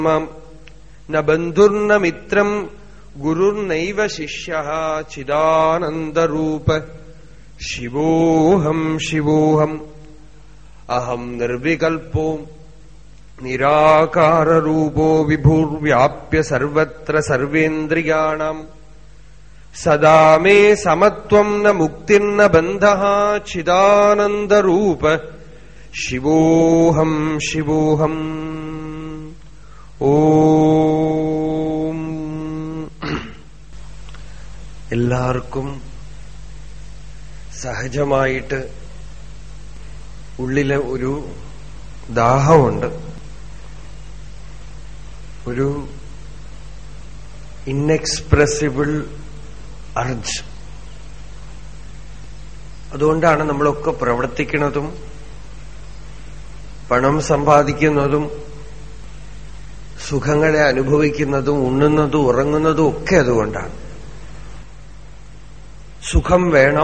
ന ബന്ധുർന മിത്രം ഗുരുർനൈവ ശിഷ്യഃ ചിദാനന്ദരൂപ ശിവോഹം ശിവോഹം അഹം നിർവികൽപോ നിരാകാരരൂപോ വിഭുർവ്യാപ്യ സർവത്ര സർവേന്ദ്രിയാണാം സദാ മേ സമത്വം ന മുക്തിർന ബന്ധഃ ചിദാനന്ദരൂപ ശിവോഹം ശിവോഹം. ഓം. എല്ലാവർക്കും സഹജമായിട്ട് ഉള്ളിലെ ഒരു ദാഹമുണ്ട്, ഒരു ഇൻഎക്സ്പ്രസിബിൾ അർജ്. അതുകൊണ്ടാണ് നമ്മളൊക്കെ പ്രവർത്തിക്കുന്നതും പണം സമ്പാദിക്കുന്നതും സുഖങ്ങളെ അനുഭവിക്കുന്നതും ഉണ്ണുന്നതും ഉറങ്ങുന്നതും ഒക്കെ അതുകൊണ്ടാണ്. സുഖം വേണം,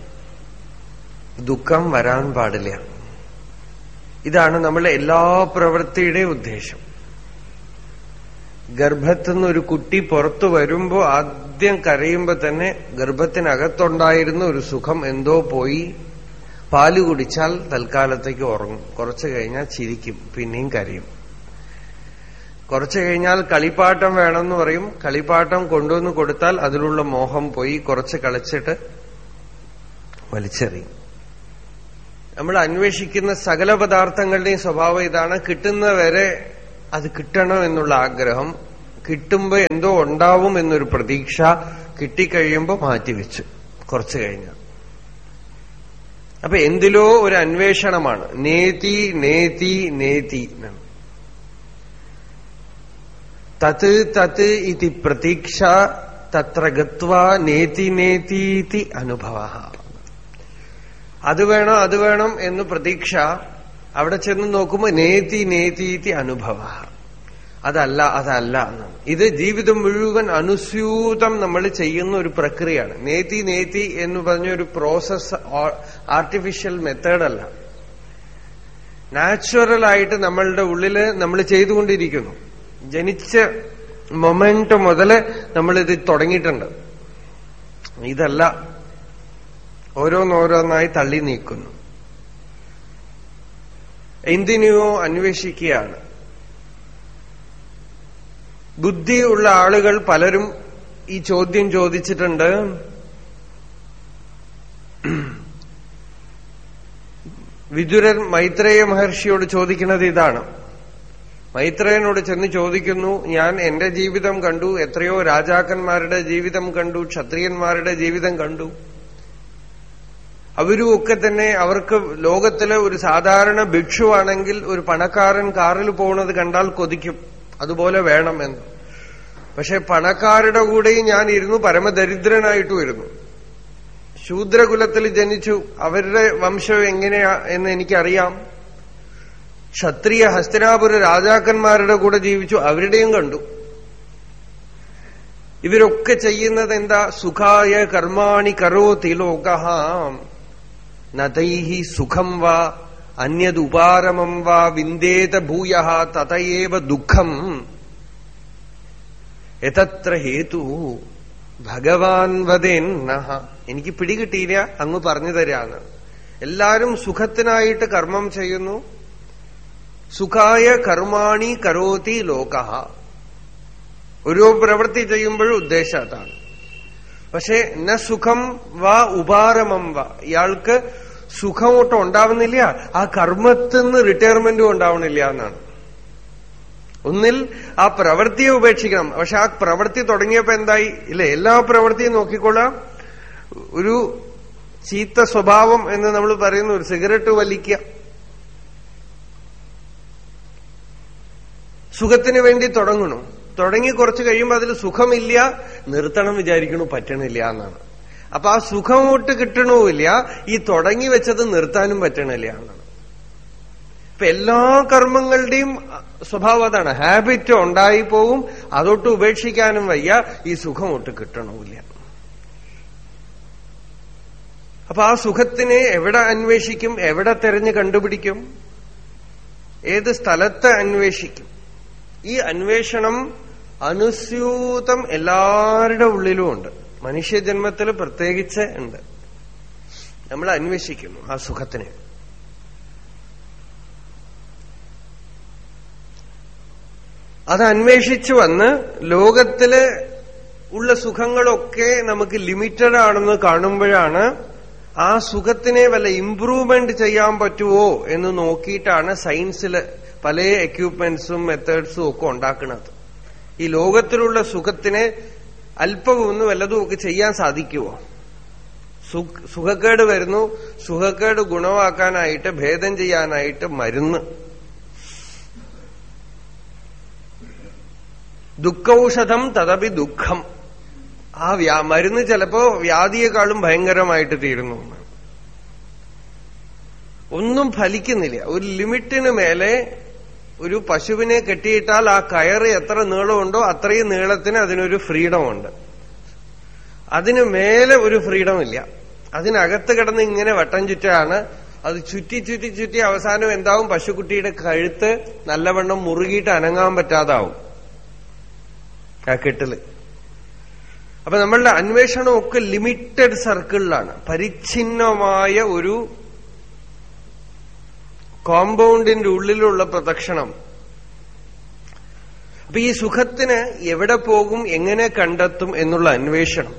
ദുഃഖം വരാൻ പാടില്ല. ഇതാണ് നമ്മളെ എല്ലാ പ്രവൃത്തിയുടെയും ഉദ്ദേശം. ഗർഭത്തുനിന്ന് ഒരു കുട്ടി പുറത്തു വരുമ്പോ ആദ്യം കരയുമ്പോ തന്നെ ഗർഭത്തിനകത്തുണ്ടായിരുന്ന ഒരു സുഖം എന്തോ പോയി. പാല് കുടിച്ചാൽ തൽക്കാലത്തേക്ക് ഉറങ്ങും, കുറച്ചു കഴിഞ്ഞാൽ ചിരിക്കും, പിന്നെയും കരയും. കുറച്ചു കഴിഞ്ഞാൽ കളിപ്പാട്ടം വേണമെന്ന് പറയും, കളിപ്പാട്ടം കൊണ്ടുവന്ന് കൊടുത്താൽ അതിലുള്ള മോഹം പോയി, കുറച്ച് കളിച്ചിട്ട് വലിച്ചെറിയും. നമ്മൾ അന്വേഷിക്കുന്ന സകല പദാർത്ഥങ്ങളുടെയും സ്വഭാവം ഇതാണ്. കിട്ടുന്നവരെ അത് കിട്ടണം എന്നുള്ള ആഗ്രഹം, കിട്ടുമ്പോ എന്തോ ഉണ്ടാവും എന്നൊരു പ്രതീക്ഷ, കിട്ടിക്കഴിയുമ്പോ മാറ്റിവെച്ചു കുറച്ചു കഴിഞ്ഞാൽ. അപ്പൊ എന്തിലോ ഒരു അന്വേഷണമാണ്. നേതി നേതി നേതി. തത് തത് ഇതി പ്രതീക്ഷ തത്ര ഗത്വാ നേതി നേതീതി അനുഭവഃ. അത് വേണം അത് വേണം എന്ന് പ്രതീക്ഷ, അവിടെ ചെന്ന് നോക്കുമ്പോ നേതി നേതീതി അനുഭവഃ. അതല്ല അതല്ല എന്നാണ്. ഇത് ജീവിതം മുഴുവൻ അനുസ്യൂതം നമ്മൾ ചെയ്യുന്ന ഒരു പ്രക്രിയയാണ്. നേതി നേതി എന്ന് പറഞ്ഞൊരു പ്രോസസ് ആർട്ടിഫിഷ്യൽ മെത്തേഡല്ല, നാച്ചുറലായിട്ട് നമ്മളുടെ ഉള്ളില് നമ്മൾ ചെയ്തുകൊണ്ടിരിക്കുന്നു. ജനിച്ച മൊമെന്റ് മുതല് നമ്മളിത് തുടങ്ങിയിട്ടുണ്ട്. ഇതല്ല, ഓരോന്നോരോന്നായി തള്ളി നീക്കുന്നു. എന്തിനെയോ അന്വേഷിക്കുകയാണ്. ബുദ്ധിയുള്ള ആളുകൾ പലരും ഈ ചോദ്യം ചോദിച്ചിട്ടുണ്ട്. വിദുരൻ മൈത്രേയ മഹർഷിയോട് ചോദിക്കുന്നത് ഇതാണ്. മൈത്രേയനോട് ചെന്ന് ചോദിക്കുന്നു, ഞാൻ എന്റെ ജീവിതം കണ്ടു, എത്രയോ രാജാക്കന്മാരുടെ ജീവിതം കണ്ടു, ക്ഷത്രിയന്മാരുടെ ജീവിതം കണ്ടു. അവരും ഒക്കെ തന്നെ അവർക്ക് ലോകത്തിലെ ഒരു സാധാരണ ഭിക്ഷുവാണെങ്കിൽ ഒരു പണക്കാരൻ കാറിൽ പോകുന്നത് കണ്ടാൽ കൊതിക്കും, അതുപോലെ വേണം എന്ന്. പക്ഷെ പണക്കാരുടെ കൂടെയും ഞാൻ ഇരുന്നു, പരമദരിദ്രനായിട്ടും ഇരുന്നു. ശൂദ്രകുലത്തിൽ ജനിച്ചു, അവരുടെ വംശം എങ്ങനെയാ എന്ന് എനിക്കറിയാം. ക്ഷത്രിയ ഹസ്തിനാപുര രാജാക്കന്മാരുടെ കൂടെ ജീവിച്ചു, അവരുടെയും കണ്ടു. ഇവരൊക്കെ ചെയ്യുന്നത് എന്താ? സുഖായ കർമാണി കരോതി ലോകഃ നതൈഹി സുഖം വാ അന്യദുപാരമം വാ വിന്ദേത ഭൂയഃ തതയേവ ദുഃഖം എതത്ര ഹേതു ഭഗവാൻ വദേന്നഃ. എനിക്ക് പിടികിട്ടിയില്ല, അങ്ങ് പറഞ്ഞു തരാന്ന്. എല്ലാരും സുഖത്തിനായിട്ട് കർമ്മം ചെയ്യുന്നു. സുഖായ കർമാണി കരോതി ലോകഃ. ഓരോ പ്രവൃത്തി ചെയ്യുമ്പോഴും ഉദ്ദേശം അതാണ്. പക്ഷെ ന സുഖം വാ ഉപാരമം വാ. ഇയാൾക്ക് സുഖം ഒട്ടും ഉണ്ടാവുന്നില്ല, ആ കർമ്മത്തിൽ നിന്ന് റിട്ടയർമെന്റും ഉണ്ടാവണില്ല എന്നാണ്. ഒന്നിൽ ആ പ്രവൃത്തിയെ ഉപേക്ഷിക്കണം. പക്ഷെ ആ പ്രവൃത്തി തുടങ്ങിയപ്പോ എന്തായി? ഇല്ല, എല്ലാ പ്രവൃത്തിയും നോക്കിക്കൊള്ളാം. ഒരു ചീത്ത സ്വഭാവം എന്ന് നമ്മൾ പറയുന്ന ഒരു സിഗരറ്റ് വലിക്കുക, സുഖത്തിന് വേണ്ടി തുടങ്ങണു. തുടങ്ങി കുറച്ച് കഴിയുമ്പോൾ അതിൽ സുഖമില്ല, നിർത്തണം വിചാരിക്കണു, പറ്റണില്ല എന്നാണ്. അപ്പൊ ആ സുഖമോട്ട് കിട്ടണമില്ല, ഈ തുടങ്ങി വെച്ചത് നിർത്താനും പറ്റണില്ല എന്നാണ്. ഇപ്പൊ എല്ലാ കർമ്മങ്ങളുടെയും സ്വഭാവം അതാണ്. ഹാബിറ്റ് ഉണ്ടായി പോവും, അതൊട്ട് ഉപേക്ഷിക്കാനും വയ്യ, ഈ സുഖമൊട്ട് കിട്ടണമില്ല. അപ്പൊ ആ സുഖത്തിനെ എവിടെ അന്വേഷിക്കും? എവിടെ തെരഞ്ഞു കണ്ടുപിടിക്കും? ഏത് സ്ഥലത്ത് അന്വേഷിക്കും? ഈ അന്വേഷണം അനുസ്യൂതം എല്ലാവരുടെ ഉള്ളിലും ഉണ്ട്. മനുഷ്യജന്മത്തിൽ പ്രത്യേകിച്ച് ഉണ്ട്. നമ്മൾ അന്വേഷിക്കുന്നു ആ സുഖത്തിനെ. അത് അന്വേഷിച്ചു വന്ന് ലോകത്തില് ഉള്ള സുഖങ്ങളൊക്കെ നമുക്ക് ലിമിറ്റഡ് ആണെന്ന് കാണുമ്പോഴാണ് ആ സുഖത്തിനെ വല്ല ഇംപ്രൂവ്മെന്റ് ചെയ്യാൻ പറ്റുമോ എന്ന് നോക്കിയിട്ടാണ് സയൻസില് പല എക്യുപ്മെന്റ്സും മെത്തേഡ്സും ഒക്കെ ഉണ്ടാക്കുന്നത്. ഈ ലോകത്തിലുള്ള സുഖത്തിനെ അല്പമൊന്നും വല്ലതും ഒക്കെ ചെയ്യാൻ സാധിക്കുമോ? സുഖക്കേട് വരുന്നു, സുഖക്കേട് ഗുണമാക്കാനായിട്ട്, ഭേദം ചെയ്യാനായിട്ട് മരുന്ന്. ദുഃഖൌഷധം തദപി ദുഃഖം. ആ മരുന്ന് ചിലപ്പോ വ്യാധിയെക്കാളും ഭയങ്കരമായിട്ട് തീരുന്നു. ഒന്നും ഫലിക്കുന്നില്ല. ഒരു ലിമിറ്റിന് മേലെ ഒരു പശുവിനെ കെട്ടിയിട്ടാൽ ആ കയറ് എത്ര നീളമുണ്ടോ അത്രയും നീളത്തിന് അതിനൊരു ഫ്രീഡം ഉണ്ട്. അതിന് മേലെ ഒരു ഫ്രീഡം ഇല്ല. അതിനകത്ത് കിടന്ന് ഇങ്ങനെ വട്ടം ചുറ്റാണ്. അത് ചുറ്റി ചുറ്റി ചുറ്റി അവസാനം എന്താവും? പശുക്കുട്ടിയുടെ കഴുത്ത് നല്ലവണ്ണം മുറുകിയിട്ട് അനങ്ങാൻ പറ്റാതാവും ആ കെട്ടില്. അപ്പൊ നമ്മളുടെ അന്വേഷണമൊക്കെ ലിമിറ്റഡ് സർക്കിളിലാണ്, പരിച്ഛിന്നമായ ഒരു കോമ്പൗണ്ടിന്റെ ഉള്ളിലുള്ള പ്രദക്ഷിണം. അപ്പൊ ഈ സുഖത്തിന് എവിടെ പോകും, എങ്ങനെ കണ്ടെത്തും എന്നുള്ള അന്വേഷണം.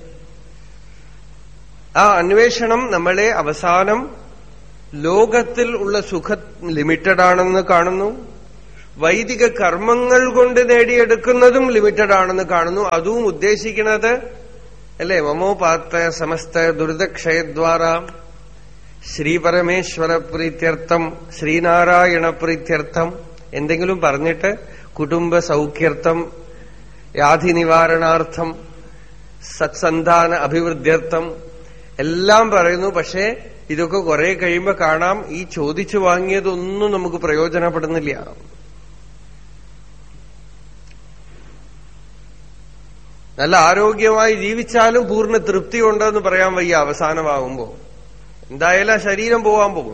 ആ അന്വേഷണം നമ്മളെ അവസാനം ലോകത്തിൽ ഉള്ള സുഖം ലിമിറ്റഡ് ആണെന്ന് കാണുന്നു. വൈദിക കർമ്മങ്ങൾ കൊണ്ട് നേടിയെടുക്കുന്നതും ലിമിറ്റഡ് ആണെന്ന് കാണുന്നു. അതും ഉദ്ദേശിക്കുന്നത് അല്ലേ, മമോപാത്ത സമസ്ത ദുരിതക്ഷയദ്വാര ശ്രീപരമേശ്വര പ്രീത്യർത്ഥം, ശ്രീനാരായണ പ്രീത്യർത്ഥം എന്തെങ്കിലും പറഞ്ഞിട്ട് കുടുംബ സൗഖ്യർത്ഥം, വ്യാധി നിവാരണാർത്ഥം, സത്സന്താന അഭിവൃദ്ധ്യർത്ഥം എല്ലാം പറയുന്നു. പക്ഷേ ഇതൊക്കെ കുറെ കഴിയുമ്പോ കാണാം ഈ ചോദിച്ചു വാങ്ങിയതൊന്നും നമുക്ക് പ്രയോജനപ്പെടുന്നില്ല. നല്ല ആരോഗ്യമായി ജീവിച്ചാലും പൂർണ്ണ തൃപ്തി ഉണ്ടെന്ന് പറയാൻ വയ്യ. അവസാനമാകുമ്പോ എന്തായാലും ആ ശരീരം പോവാൻ പോകും.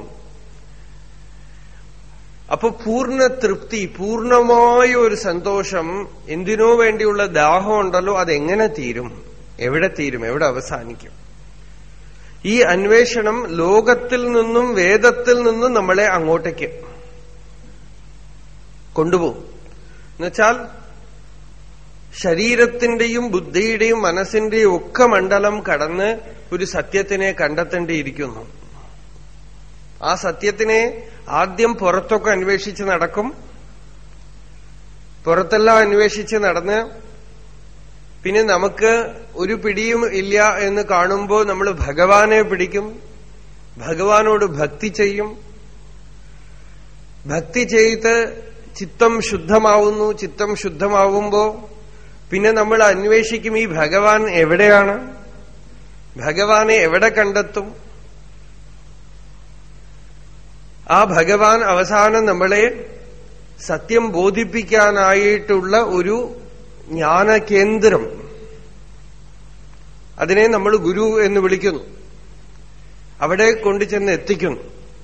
അപ്പൊ പൂർണ്ണ തൃപ്തി, പൂർണ്ണമായ ഒരു സന്തോഷം, എന്തിനോ വേണ്ടിയുള്ള ദാഹം ഉണ്ടല്ലോ, അതെങ്ങനെ തീരും? എവിടെ തീരും? എവിടെ അവസാനിക്കും? ഈ അന്വേഷണം ലോകത്തിൽ നിന്നും വേദത്തിൽ നിന്നും നമ്മളെ അങ്ങോട്ടേക്ക് കൊണ്ടുപോകും. എന്നുവെച്ചാൽ ശരീരത്തിന്റെയും ബുദ്ധിയുടെയും മനസ്സിന്റെയും ഒക്കെ മണ്ഡലം കടന്ന് ഒരു സത്യത്തിനെ കണ്ടെത്തേണ്ടിയിരിക്കുന്നു. ആ സത്യത്തിനെ ആദ്യം പുറത്തൊക്കെ അന്വേഷിച്ച് നടക്കും. പുറത്തെല്ലാം അന്വേഷിച്ച് നടന്ന് പിന്നെ നമുക്ക് ഒരു പിടിയും ഇല്ല എന്ന് കാണുമ്പോൾ നമ്മൾ ഭഗവാനെ പിടിക്കും. ഭഗവാനോട് ഭക്തി ചെയ്യും. ഭക്തി ചെയ്ത് ചിത്തം ശുദ്ധമാവുന്നു. ചിത്തം ശുദ്ധമാവുമ്പോ പിന്നെ നമ്മൾ അന്വേഷിക്കും ഈ ഭഗവാൻ എവിടെയാണ്, ഭഗവാനെ എവിടെ കണ്ടെത്തും. ആ ഭഗവാൻ അവസാനം നമ്മളെ സത്യം ബോധിപ്പിക്കാനായിട്ടുള്ള ഒരു ജ്ഞാനകേന്ദ്രം, അതിനെ നമ്മൾ ഗുരു എന്ന് വിളിക്കുന്നു. അവിടെ കൊണ്ടുചെന്ന് എത്തിക്കുന്നു.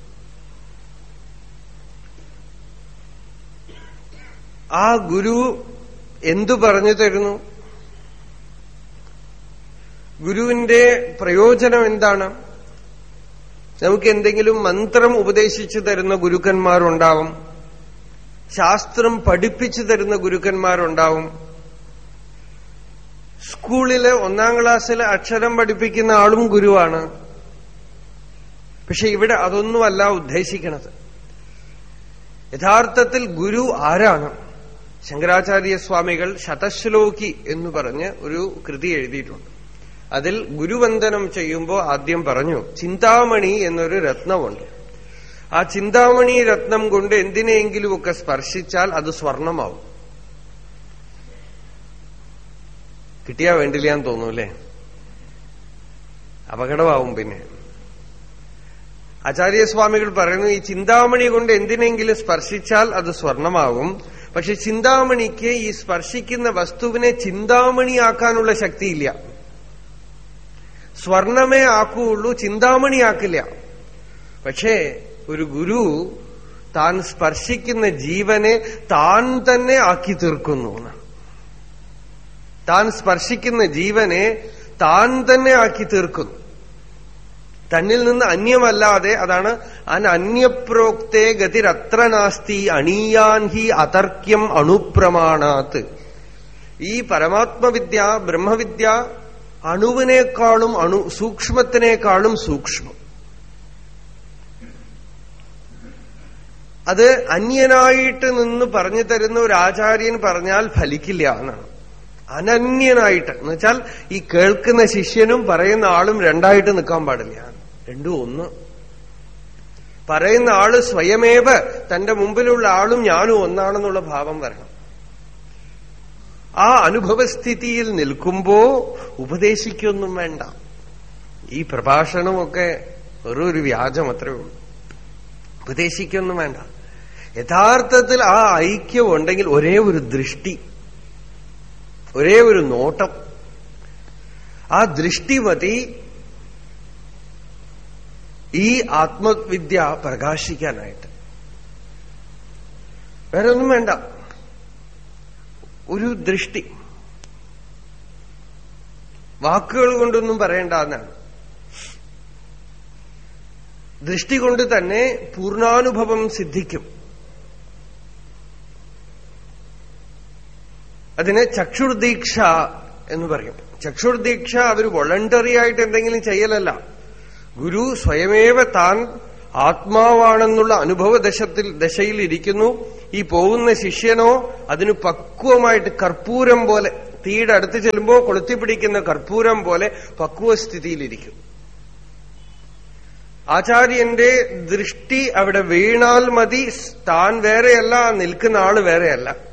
ആ ഗുരു എന്തു പറഞ്ഞു തരുന്നു? ഗുരുവിന്റെ പ്രയോജനം എന്താണ്? നമുക്ക് എന്തെങ്കിലും മന്ത്രം ഉപദേശിച്ചു തരുന്ന ഗുരുക്കന്മാരുണ്ടാവും, ശാസ്ത്രം പഠിപ്പിച്ചു തരുന്ന ഗുരുക്കന്മാരുണ്ടാവും. സ്കൂളില് 1ാം ക്ലാസ്സിലെ അക്ഷരം പഠിപ്പിക്കുന്ന ആളും ഗുരുവാണ്. പക്ഷെ ഇവിടെ അതൊന്നുമല്ല ഉദ്ദേശിക്കുന്നത്. യഥാർത്ഥത്തിൽ ഗുരു ആരാണ്? ശങ്കരാചാര്യസ്വാമികൾ ശതശ്ലോകി എന്ന് പറഞ്ഞ് ഒരു കൃതി എഴുതിയിട്ടുണ്ട്. അതിൽ ഗുരുവന്ദനം ചെയ്യുമ്പോൾ ആദ്യം പറഞ്ഞു ചിന്താമണി എന്നൊരു രത്നമുണ്ട്. ആ ചിന്താമണി രത്നം കൊണ്ട് എന്തിനെങ്കിലുമൊക്കെ സ്പർശിച്ചാൽ അത് സ്വർണമാവും. കിട്ടിയാ വേണ്ടില്ലാന്ന് തോന്നൂല്ലേ? അപകടമാവും. പിന്നെ ആചാര്യസ്വാമികൾ പറയുന്നു ഈ ചിന്താമണി കൊണ്ട് എന്തിനെങ്കിലും സ്പർശിച്ചാൽ അത് സ്വർണമാവും. പക്ഷെ ചിന്താമണിക്ക് ഈ സ്പർശിക്കുന്ന വസ്തുവിനെ ചിന്താമണിയാക്കാനുള്ള ശക്തിയില്ല. സ്വർണമേ ആക്കുകയുള്ളൂ, ചിന്താമണി ആക്കില്ല. പക്ഷേ ഒരു ഗുരു താൻ സ്പർശിക്കുന്ന ജീവനെ താൻ തന്നെ ആക്കി തീർക്കുന്നു എന്നാണ്. താൻ സ്പർശിക്കുന്ന ജീവനെ താൻ തന്നെ ആക്കി തീർക്കുന്നു. തന്നിൽ നിന്ന് അന്യമല്ലാതെ. അതാണ് അനന്യപ്രോക്തേ ഗതിരത്ര നാസ്തി അണീയാൻ ഹി അതർക്യം അണുപ്രമാണാത്. ഈ പരമാത്മവിദ്യ, ബ്രഹ്മവിദ്യ അണുവിനേക്കാളും സൂക്ഷ്മത്തിനേക്കാളും സൂക്ഷ്മം. അത് അന്യനായിട്ട് നിന്ന് പറഞ്ഞു തരുന്ന ഒരു ആചാര്യൻ പറഞ്ഞാൽ ഫലിക്കില്ല എന്നാണ്. അനന്യനായിട്ട് എന്ന് വെച്ചാൽ ഈ കേൾക്കുന്ന ശിഷ്യനും പറയുന്ന ആളും രണ്ടായിട്ട് നിൽക്കാൻ പാടില്ല. രണ്ടും ഒന്ന്. പറയുന്ന ആള് സ്വയമേവ തന്റെ മുമ്പിലുള്ള ആളും ഞാനും ഒന്നാണെന്നുള്ള ഭാവം വരണം. ആ അനുഭവസ്ഥിതിയിൽ നിൽക്കുമ്പോ ഉപദേശിക്കൊന്നും വേണ്ട. ഈ പ്രഭാഷണമൊക്കെ വെറൊരു വ്യാജം അത്രേ ഉള്ളൂ. ഉപദേശിക്കൊന്നും വേണ്ട. യഥാർത്ഥത്തിൽ ആ ഐക്യം ഉണ്ടെങ്കിൽ ഒരേ ഒരു ദൃഷ്ടി, ഒരേ ഒരു നോട്ടം, ആ ദൃഷ്ടി മതി ഈ ആത്മവിദ്യ പ്രകാശിക്കാനായിട്ട്. വേറെ ഒന്നും വേണ്ട. ഒരു ദൃഷ്ടി. വാക്കുകൾ കൊണ്ടൊന്നും പറയേണ്ട എന്നാണ്. ദൃഷ്ടി കൊണ്ട് തന്നെ പൂർണ്ണാനുഭവം സിദ്ധിക്കും. അതിനെ ചക്ഷുർദീക്ഷ എന്ന് പറയും. ചക്ഷുർദീക്ഷ അവർ വോളണ്ടറി ആയിട്ട് എന്തെങ്കിലും ചെയ്യലല്ല. ഗുരു സ്വയമേവ താൻ ആത്മാവാണെന്നുള്ള അനുഭവ ദശയിൽ ഇരിക്കുന്നു. ഈ പോകുന്ന ശിഷ്യനോ അതിന് പക്വമായിട്ട് കർപ്പൂരം പോലെ, തീയുടെ അടുത്ത് ചെല്ലുമ്പോ കൊളുത്തിപ്പിടിക്കുന്ന കർപ്പൂരം പോലെ പക്വസ്ഥിതിയിലിരിക്കും. ആചാര്യന്റെ ദൃഷ്ടി അവിടെ വീണാൽ മതി. താൻ വേറെയല്ല, നിൽക്കുന്ന ആള് വേറെയല്ല.